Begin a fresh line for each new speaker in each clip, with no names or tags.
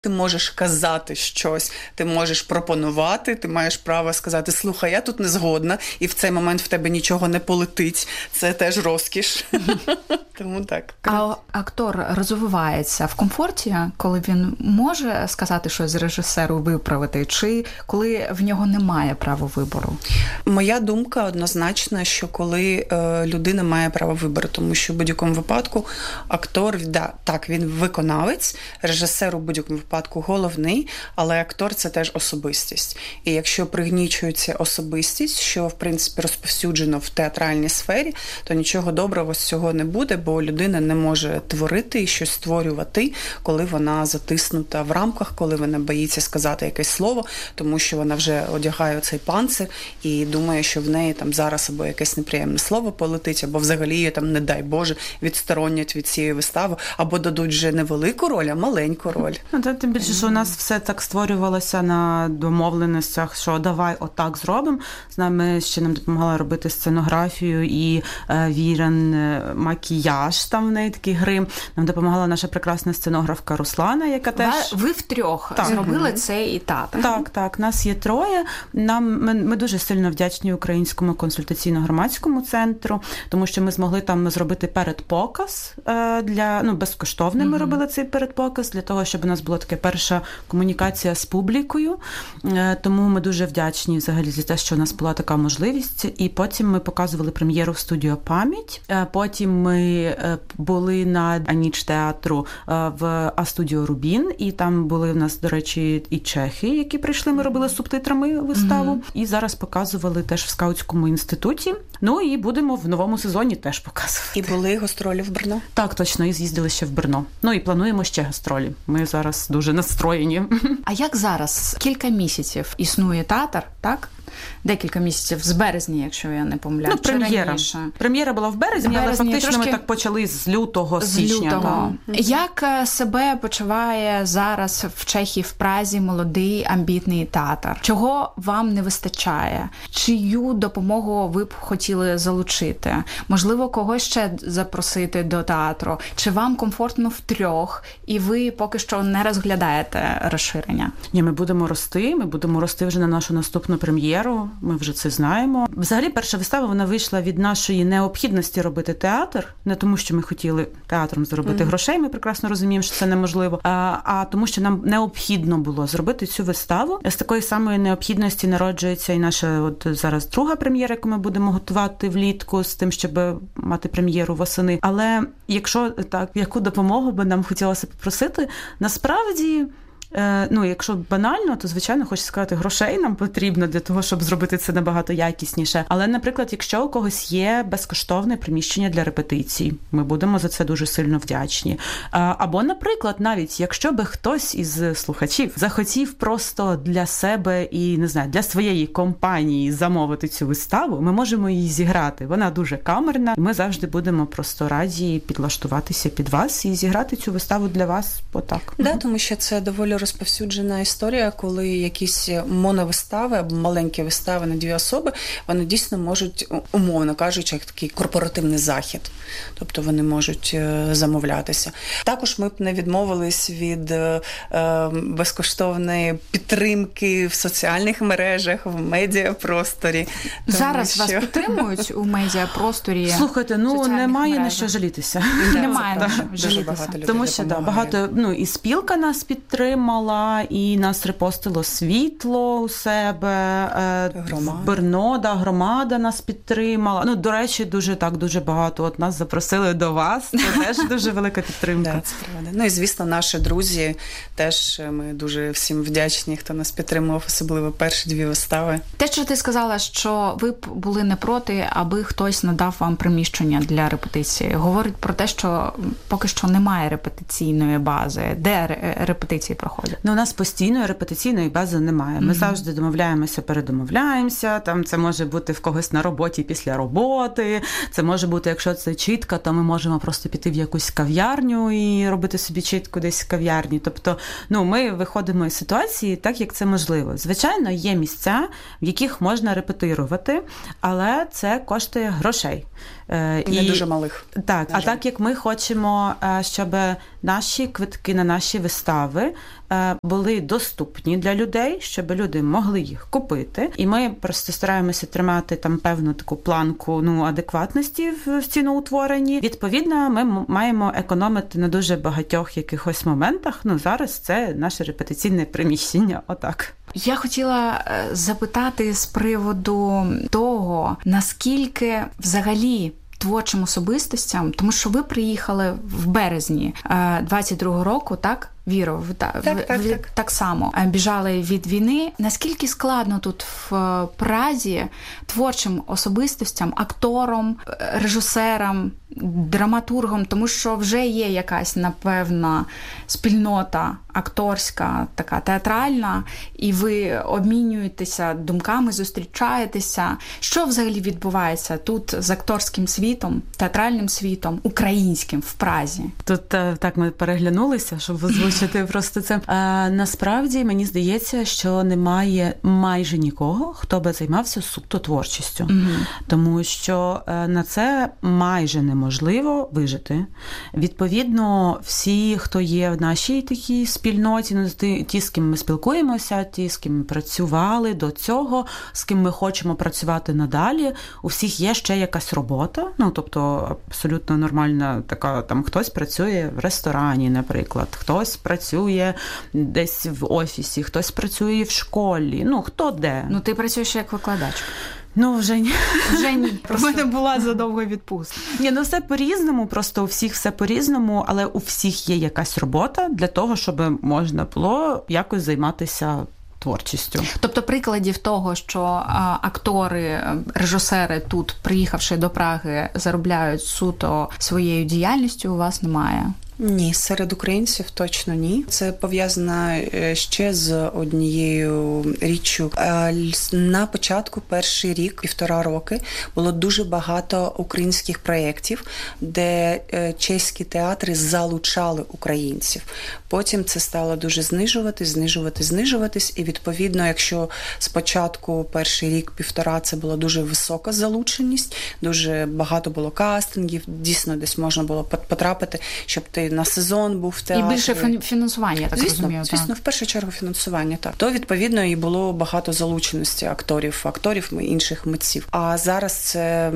Ти можеш казати щось, ти можеш пропонувати, ти маєш право сказати, слухай, я тут не згодна, і в цей момент в тебе нічого не полетить. Це теж розкіш. Тому так.
А актор розвивається в комфорті, коли він може сказати щось режисеру, виправити, чи коли в нього немає права вибору?
Моя думка однозначна, що коли людина має право вибору, тому що в будь-якому випадку актор, так, він виконавець, режисер у будь-якому випадку головний, але актор – це теж особистість. І якщо пригнічується особистість, що, в принципі, розповсюджено в театральній сфері, то нічого доброго з цього не буде, бо людина не може творити і щось створювати, коли вона затиснута в рамках, коли вона боїться сказати якесь слово, тому що вона вже одягає цей панцир і думає, що в неї там зараз або якесь неприємне слово полетить, або взагалі її там, не дай Боже, відсторонять від цієї вистави, або дадуть вже не велику роль, а маленьку роль.
Тим більше, що у нас все так створювалося на домовленостях, що давай отак зробимо. З нами ще нам допомагала робити сценографію і Вірен макіяж, там в неї такий грим. Нам допомагала наша прекрасна сценографка Руслана, яка теж...
Ви втрьох зробили цей етап.
Так, нас є троє. Ми дуже сильно вдячні Українському консультаційно-громадському центру, тому що ми змогли там зробити передпоказ безкоштовний ми робили цей передпоказ, для того, щоб у нас була така перша комунікація з публікою. Тому ми дуже вдячні взагалі за те, що у нас була така можливість. І потім ми показували прем'єру в студіо «Пам'ять». Потім ми були на ніч театру в А-студіо «Рубін», і там були в нас, до речі, і чехи, які прийшли, ми робили субтитрами виставу. І зараз показували теж в Скаутському інституті. Ну і будемо в новому сезоні теж показувати.
І були гастролі в Брно?
Так, точно, і з'їздили ще в Брно. Ну і плануємо ще гастролі. Ми зараз дуже настроєні.
А як зараз? Кілька місяців існує театр, так? Декілька місяців, з березня, якщо я не помиляю.
Прем'єра. Прем'єра була в березні, але фактично ми так почали з лютого, січня.
Як себе почуває зараз в Чехії, в Празі молодий амбітний театр? Чого вам не вистачає? Чию допомогу ви б хотіли залучити? Можливо, когось ще запросити до театру? Чи вам комфортно втрьох, і ви поки що не розглядаєте розширення?
Ні, ми будемо рости вже на нашу наступну прем'єру. Ми вже це знаємо. Взагалі, перша вистава, вона вийшла від нашої необхідності робити театр. Не тому, що ми хотіли театром заробити грошей, ми прекрасно розуміємо, що це неможливо, а тому, що нам необхідно було зробити цю виставу. З такої самої необхідності народжується і наша зараз друга прем'єра, яку ми будемо готувати влітку, з тим, щоб мати прем'єру восени. Але якщо так, яку допомогу би нам хотілося попросити, насправді... якщо банально, то, звичайно, хочу сказати, грошей нам потрібно для того, щоб зробити це набагато якісніше. Але, наприклад, якщо у когось є безкоштовне приміщення для репетицій, ми будемо за це дуже сильно вдячні. Або, наприклад, навіть якщо би хтось із слухачів захотів просто для себе і, не знаю, для своєї компанії замовити цю виставу, ми можемо її зіграти. Вона дуже камерна. Ми завжди будемо просто раді підлаштуватися під вас і зіграти цю виставу для вас отак.
Да, тому що це доволі розповсюджена історія, коли якісь моновистави або маленькі вистави на дві особи, вони дійсно можуть, умовно кажучи, як такий корпоративний захід. Тобто вони можуть замовлятися. Також ми б не відмовились від безкоштовної підтримки в соціальних мережах, в медіапросторі.
Зараз вас підтримують у медіапросторі?
Слухайте, немає на що жалітися.
Немає на що жалітися.
Тому що багато, і спілка нас підтримала, і нас репостило світло у себе, громада нас підтримала. До речі, дуже багато нас запросили до вас. Це теж дуже велика підтримка.
Да, це правда. І, звісно, наші друзі теж, ми дуже всім вдячні, хто нас підтримував, особливо перші дві вистави.
Те, що ти сказала, що ви б були не проти, аби хтось надав вам приміщення для репетиції. Говорить про те, що поки що немає репетиційної бази. Де репетиції проходять?
У нас постійної репетиційної бази немає. Ми завжди передомовляємося. Там це може бути в когось на роботі після роботи. Це може бути, якщо це чітка, то ми можемо просто піти в якусь кав'ярню і робити собі чітку десь в кав'ярні. Тобто, ми виходимо із ситуації так, як це можливо. Звичайно, є місця, в яких можна репетирувати, але це коштує грошей.
Не дуже малих.
Так, а так як ми хочемо, щоб наші квитки на наші вистави були доступні для людей, щоб люди могли їх купити. І ми просто стараємося тримати там певну таку планку адекватності в ціноутворенні. Відповідно, ми маємо економити на дуже багатьох якихось моментах. Зараз це наше репетиційне приміщення. Отак.
Я хотіла запитати з приводу того, наскільки взагалі творчим особистостям, тому що ви приїхали в березні 22-го року, так? Віро, так само біжали від війни. Наскільки складно тут в Празі творчим особистостям, акторам, режисерам, драматургам, тому що вже є якась, напевно, спільнота акторська, така театральна, і ви обмінюєтеся думками, зустрічаєтеся. Що взагалі відбувається тут з акторським світом, театральним світом, українським в Празі?
Тут так ми переглянулися, щоб озвучити просто це. Насправді, мені здається, що немає майже нікого, хто би займався суто творчістю. Тому що на це майже неможливо вижити. Відповідно, всі, хто є в нашій такій спільноті, ті, з ким ми спілкуємося, ті, з ким ми працювали до цього, з ким ми хочемо працювати надалі, у всіх є ще якась робота, тобто абсолютно нормальна така, там хтось працює в ресторані, наприклад, хтось працює десь в офісі, хтось працює в школі, хто де.
Ти працюєш як викладач.
Вже ні.
Вже ні. У мене була задовга відпустка.
Все по-різному, просто у всіх все по-різному, але у всіх є якась робота для того, щоб можна було якось займатися творчістю.
Тобто прикладів того, що актори, режисери тут, приїхавши до Праги, заробляють суто своєю діяльністю, у вас немає?
Ні, серед українців точно ні. Це пов'язано ще з однією річчю. На початку, перший рік, 1,5 роки, було дуже багато українських проєктів, де чеські театри залучали українців. Потім це стало дуже знижуватись, і відповідно, якщо спочатку перший рік, 1,5, це була дуже висока залученість, дуже багато було кастингів, дійсно десь можна було потрапити, щоб ти на сезон був в театрі.
І більше фінансування, так розумію.
Звісно, в першу чергу фінансування, так. То, відповідно, і було багато залученості акторів і інших митців. А зараз це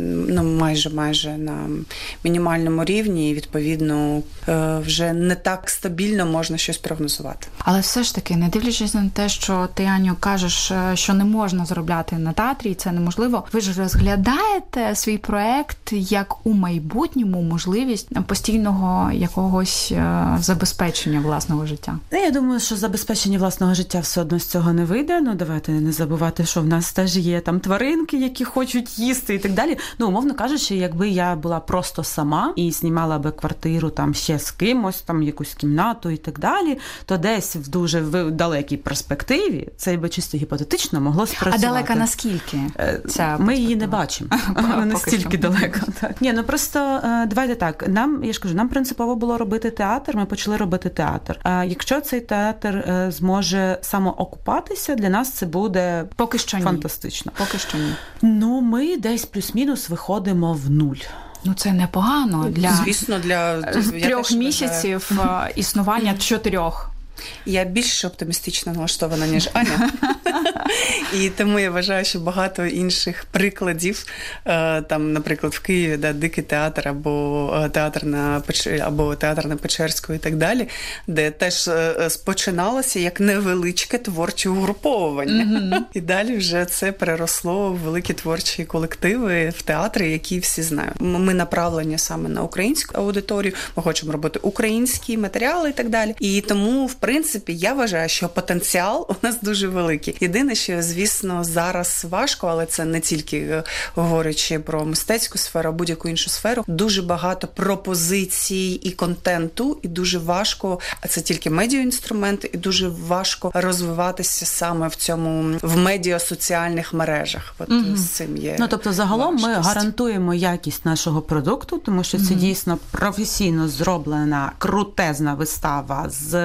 майже на мінімальному рівні, і, відповідно, вже не так стабільно можна щось прогнозувати.
Але все ж таки, не дивлячись на те, що ти, Аню, кажеш, що не можна заробляти на театрі, і це неможливо, ви ж розглядаєте свій проект як у майбутньому можливість постійного якогось забезпечення власного життя?
Я думаю, що забезпечення власного життя все одно з цього не вийде. Давайте не забувати, що в нас теж є там тваринки, які хочуть їсти і так далі. Умовно кажучи, якби я була просто сама і знімала би квартиру там ще з кимось, там якусь кімнату і так далі, то десь в дуже далекій перспективі це би чисто гіпотетично могло спрацювати.
А далека наскільки?
Ми її не бачимо. Вона настільки далека. Просто давайте так. Нам принципово було робити театр, ми почали робити театр. А якщо цей театр зможе самоокупатися, для нас це буде
поки що
фантастично.
Поки що ні.
Ми десь плюс-мінус виходимо в нуль.
Це непогано
звісно, для
3 місяців існування 4.
Я більш оптимістично налаштована, ніж Аня. І тому я вважаю, що багато інших прикладів, там, наприклад, в Києві, Дикий театр або театр на Печерську і так далі, де теж спочиналося як невеличке творче угруповування. І далі вже це переросло в великі творчі колективи в театрі, які всі знають. Ми направлені саме на українську аудиторію, ми хочемо робити українські матеріали і так далі. І тому, в принципі, я вважаю, що потенціал у нас дуже великий. Єдине, що, звісно, зараз важко, але це не тільки говорячи про мистецьку сферу, а будь-яку іншу сферу. Дуже багато пропозицій і контенту, і дуже важко, а це тільки медіаінструменти, і дуже важко розвиватися саме в медіасоціальних мережах. З цим є.
Тобто, загалом ми гарантуємо якість нашого продукту, тому що це дійсно професійно зроблена, крутезна вистава з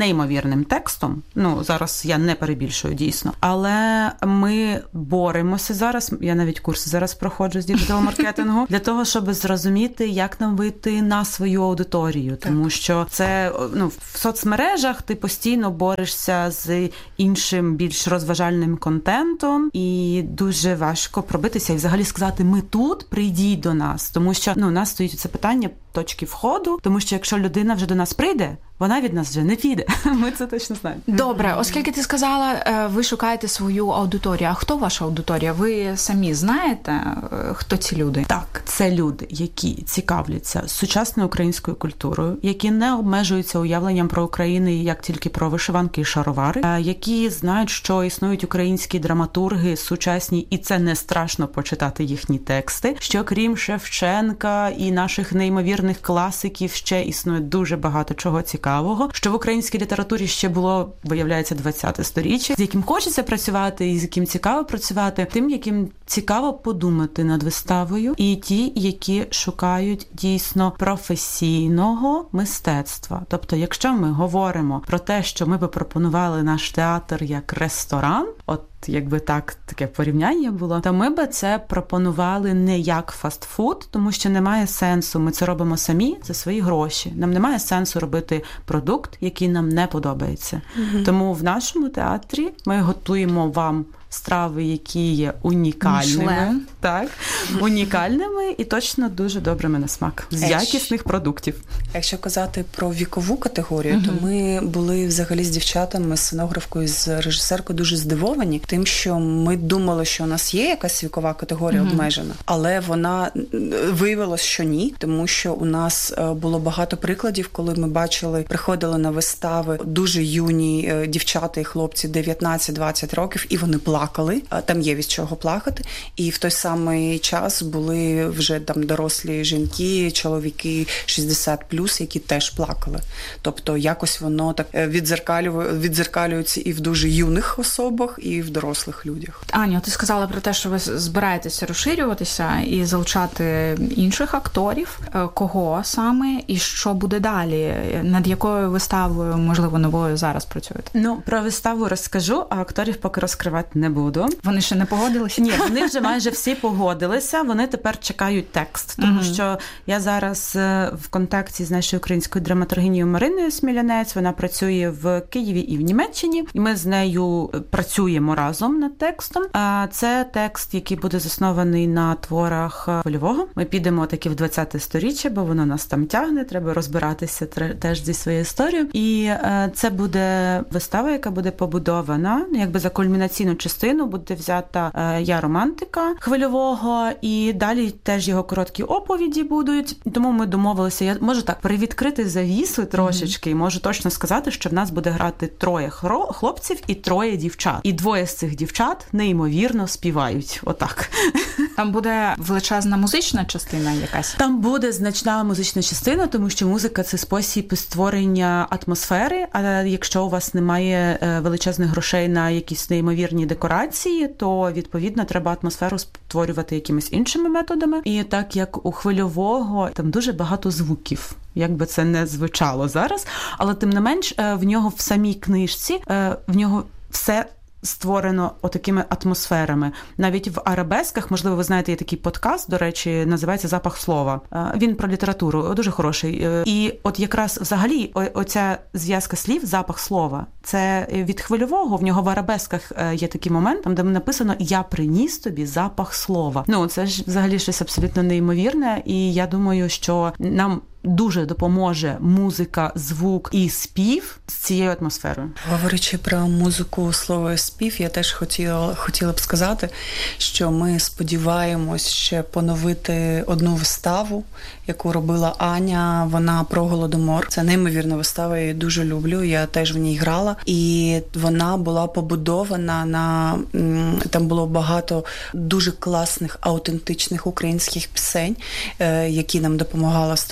неймовірним текстом. Ну, зараз я не перебільшую дійсно. Але ми боремося зараз, я навіть курси зараз проходжу з діджитал-маркетингу, для того, щоб зрозуміти, як нам вийти на свою аудиторію. Тому що це, в соцмережах ти постійно борешся з іншим, більш розважальним контентом, і дуже важко пробитися і взагалі сказати, ми тут, прийдіть до нас. Тому що, у нас стоїть це питання точки входу, тому що якщо людина вже до нас прийде, вона від нас вже не піде. Ми це точно знаємо.
Добре, оскільки ти сказала, ви шукаєте свою аудиторію. А хто ваша аудиторія? Ви самі знаєте, хто ці люди?
Так, це люди, які цікавляться сучасною українською культурою, які не обмежуються уявленням про Україну як тільки про вишиванки і шаровари, які знають, що існують українські драматурги сучасні, і це не страшно почитати їхні тексти, що крім Шевченка і наших неймовірних класиків ще існує дуже багато чого цікавого, що в українській літературі ще було, виявляється, 20-те сторіччя, з яким хочеться працювати і з яким цікаво працювати, тим, яким цікаво подумати над виставою, і ті, які шукають дійсно професійного мистецтва. Тобто, якщо ми говоримо про те, що ми би пропонували наш театр як ресторан, от якби таке порівняння було, то ми би це пропонували не як фастфуд, тому що немає сенсу. Ми це робимо самі за свої гроші. Нам немає сенсу робити продукт, який нам не подобається. Тому в нашому театрі ми готуємо вам страви, які є унікальними. Так, унікальними і точно дуже добрими на смак. З якісних продуктів.
Якщо казати про вікову категорію, то ми були взагалі з дівчатами, з сценографкою, з режисеркою дуже здивовані тим, що ми думали, що у нас є якась вікова категорія обмежена, але вона виявилось, що ні, тому що у нас було багато прикладів, коли ми бачили, приходили на вистави дуже юні дівчата і хлопці 19-20 років, і вони плакали, там є від чого плакати, і в той самий час були вже там дорослі жінки, чоловіки 60+, які теж плакали. Тобто якось воно так відзеркалюється і в дуже юних особах, і в дорослих людях.
Аню, ти сказала про те, що ви збираєтеся розширюватися і залучати інших акторів. Кого саме і що буде далі? Над якою виставою, можливо, новою зараз працюєте?
Про виставу розкажу, а акторів поки розкривати не буду.
Вони ще не погодилися?
Ні, вони вже майже всі погодилися, вони тепер чекають текст. Тому що я зараз в контакті з нашою українською драматургинею Мариною Смілянець, вона працює в Києві і в Німеччині, і ми з нею працюємо разом над текстом. Це текст, який буде заснований на творах Хвильового. Ми підемо таки в 20-те сторіччя, бо воно нас там тягне, треба розбиратися теж зі своєю історією. І це буде вистава, яка буде побудована, якби за кульмінаційну частину буде взята «Я романтика» Хвильового, і далі теж його короткі оповіді будуть. Тому ми домовилися, я можу так привідкрити завісу трошечки, і можу точно сказати, що в нас буде грати 3 хлопців і 3 дівчат. І 2 з цих дівчат неймовірно співають. Отак.
Там буде величезна музична частина якась?
Там буде значна музична частина, тому що музика – це спосіб створення атмосфери, а якщо у вас немає величезних грошей на якісь неймовірні декорації, то, відповідно, треба атмосферу створювати якимись іншими методами. І так, як у Хвильового, там дуже багато звуків. Як би це не звучало зараз, але тим не менш в нього в самій книжці, в нього все створено отакими атмосферами. Навіть в арабесках, можливо, ви знаєте, є такий подкаст, до речі, називається «Запах слова». Він про літературу, дуже хороший. І от якраз взагалі оця зв'язка слів «запах слова» – це від Хвильового. В нього в арабесках є такий момент, там, де написано «Я приніс тобі запах слова». Це ж взагалі щось абсолютно неймовірне, і я думаю, що нам дуже допоможе музика, звук і спів з цією атмосферою.
Говорячи про музику, слово і спів, я теж хотіла б сказати, що ми сподіваємось ще поновити одну виставу, яку робила Аня, вона про Голодомор. Це неймовірна вистава, я її дуже люблю, я теж в ній грала. І вона була побудована на... Там було багато дуже класних, аутентичних українських пісень, які нам допомагала створювати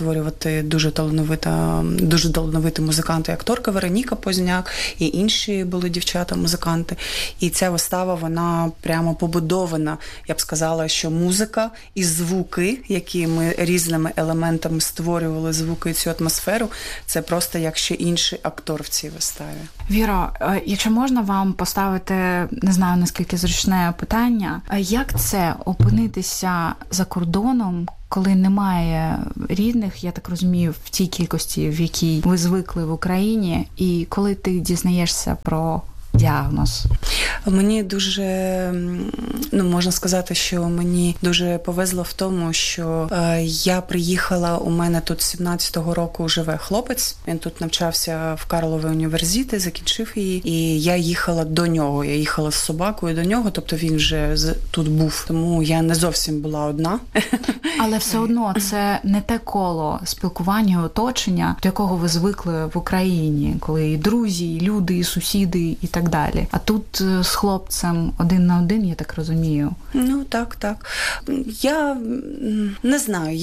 грати дуже талановиті музиканти і акторка Вероніка Позняк, і інші були дівчата-музиканти. І ця вистава, вона прямо побудована, я б сказала, що музика і звуки, які ми різними елементами створювали, звуки і цю атмосферу, це просто як ще інший актор в цій виставі.
Віро, якщо можна вам поставити, не знаю, наскільки зручне питання, як це опинитися за кордоном, коли немає рідних, я так розумію, в тій кількості, в якій ви звикли в Україні, і коли ти дізнаєшся про діагноз?
Мені дуже, можна сказати, що мені дуже повезло в тому, що я приїхала, у мене тут з 17-го року живе хлопець, він тут навчався в Карловій університеті, закінчив її, і я їхала до нього, я їхала з собакою до нього, тобто він вже тут був, тому я не зовсім була одна.
Але все одно це не те коло спілкування, оточення, до якого ви звикли в Україні, коли і друзі, і люди, і сусіди, і так далі. А тут з хлопцем один на один, я так розумію.
Так. Я не знаю,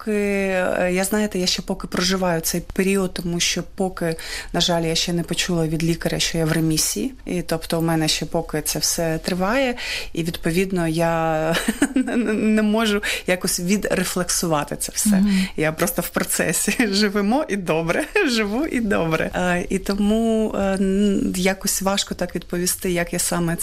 я ще поки проживаю цей період, тому що поки, на жаль, я ще не почула від лікаря, що я в ремісії. І тобто у мене ще поки це все триває, і відповідно я не можу якось відрефлексувати це все. Mm-hmm. Я просто в процесі живу і добре. І тому якось важко так відповісти, як я саме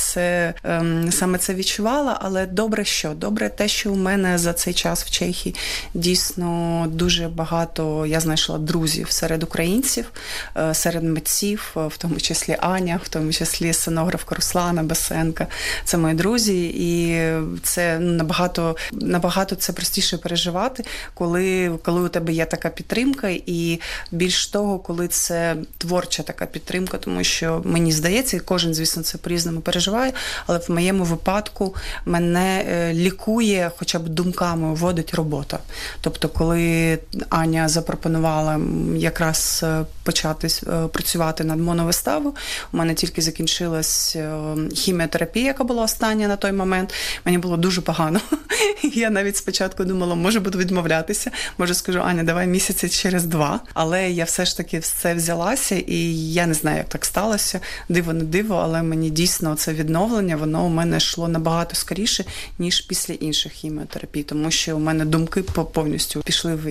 це відчувала, але добре те, що у мене за цей час в Чехії дійсно дуже багато я знайшла друзів серед українців, серед митців, в тому числі Аня, в тому числі сценографка Руслана Басенка. Це мої друзі, і це набагато це простіше переживати, коли у тебе є така підтримка, і більш того, коли це творча така підтримка, тому що мені здається, і кожен, звісно, це по-різному переживає, але в моєму випадку мене лікує, хоча б думками вводить робота. Тобто, коли Аня запропонувала якраз почати працювати над моновиставою, у мене тільки закінчилась хіміотерапія, яка була остання на той момент, мені було дуже погано. Я навіть спочатку думала, може буду відмовлятися, може скажу, Аня, давай місяці через 2, але я все ж таки все взялася, і я не знаю, як так сталося, диво не диво, але мені дійсно це відновлення, воно у мене йшло набагато скоріше, ніж після інших хіміотерапій, тому що у мене думки повністю пішли в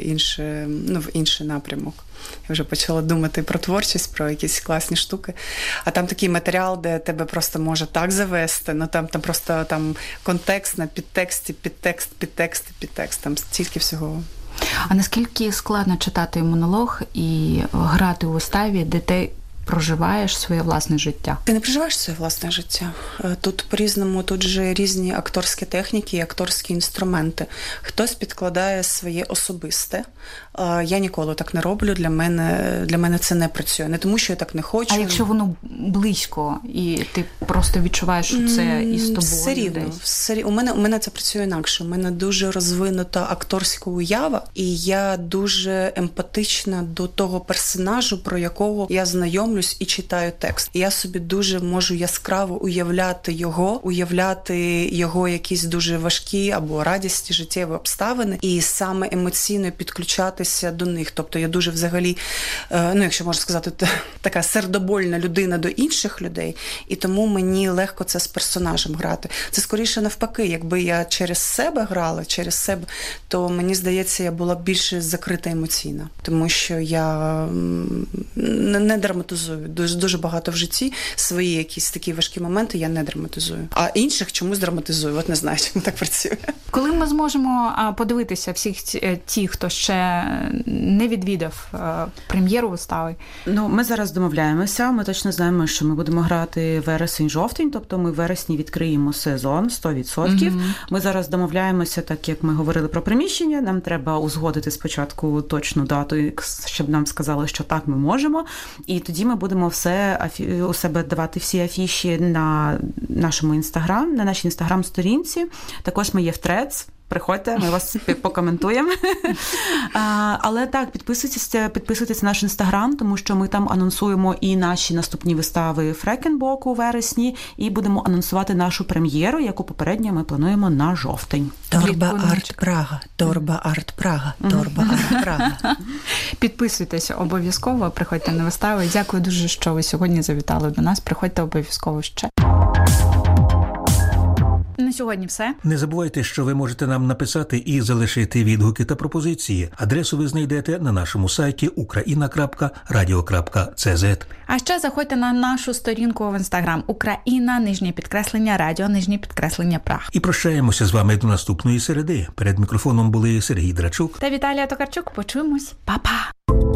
інший напрямок. Я вже почала думати про творчість, про якісь класні штуки. А там такий матеріал, де тебе просто може так завести, там просто контекст на підтексті, підтекст, там стільки всього.
А наскільки складно читати монолог і грати у виставі, де ти проживаєш своє власне життя? Ти
не проживаєш своє власне життя. Тут по-різному, тут же різні акторські техніки і акторські інструменти. Хтось підкладає своє особисте. Я ніколи так не роблю, для мене це не працює. Не тому, що я так не хочу.
А якщо воно близько, і ти просто відчуваєш, що це із тобою?
Все рівно. У мене це працює інакше. У мене дуже розвинута акторська уява, і я дуже емпатична до того персонажу, про якого я знайомлюсь і читаю текст. І я собі дуже можу яскраво уявляти його якісь дуже важкі або радісні життєві обставини, і саме емоційно підключатися до них. Тобто я дуже взагалі, якщо можна сказати, така сердобольна людина до інших людей, і тому мені легко це з персонажем грати. Це скоріше навпаки, якби я через себе грала, то мені здається, я була більше закрита емоційно, тому що я не драматизую. Дуже багато в житті свої якісь такі важкі моменти я не драматизую. А інших чомусь драматизую. От не знаю, чому так працює.
Коли ми зможемо подивитися всіх ті, хто ще не відвідав прем'єру вистави?
Ми зараз домовляємося. Ми точно знаємо, що ми будемо грати вересень-жовтень, тобто ми в вересні відкриємо сезон 100%. Mm-hmm. Ми зараз домовляємося, так як ми говорили про приміщення, нам треба узгодити спочатку точну дату, щоб нам сказали, що так, ми можемо. І тоді ми будемо все у себе давати всі афіші на нашому Інстаграм, на нашій Інстаграм-сторінці. Також ми є в Threads, приходьте, ми вас покоментуємо. Але так, підписуйтесь на наш Інстаграм, тому що ми там анонсуємо і наші наступні вистави Фрекенбок у вересні, і будемо анонсувати нашу прем'єру, яку попередньо ми плануємо на жовтень.
Торба Арт Прага, Торба Арт Прага, Торба Арт Прага.
Підписуйтесь обов'язково, приходьте на вистави. Дякую дуже, що ви сьогодні завітали до нас. Приходьте обов'язково ще. На сьогодні все.
Не забувайте, що ви можете нам написати і залишити відгуки та пропозиції. Адресу ви знайдете на нашому сайті ukraina.radio.cz.
А ще заходьте на нашу сторінку в Інстаграм Україна_радіо_Праг.
І прощаємося з вами до наступної середи. Перед мікрофоном були Сергій Драчук
та Віталія Токарчук. Почуємось. Па-па!